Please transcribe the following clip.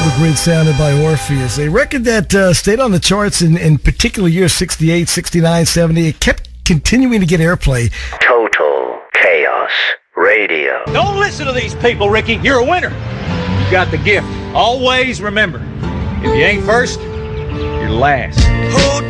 The Grid sounded by Orpheus. A record that stayed on the charts in particular years 68, 69, 70. It kept continuing to get airplay. Total Chaos Radio. Don't listen to these people, Ricky. You're a winner. You got the gift. Always remember, if you ain't first, you're last.